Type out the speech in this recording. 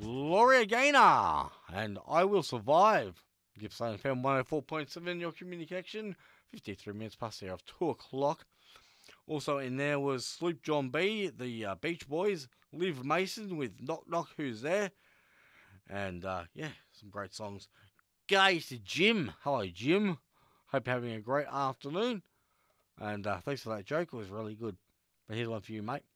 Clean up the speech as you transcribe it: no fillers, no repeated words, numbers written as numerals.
Gloria Gaynor and I Will Survive. Gippsland FM 104.7, your communication. 53 minutes past the hour of 2 o'clock. Also in there was Sloop John B, the Beach Boys, Liv Mason with Knock Knock Who's There. And yeah, some great songs. G'day to Jim. Hello, Jim. Hope you're having a great afternoon. And thanks for that joke. It was really good. But here's one for you, mate.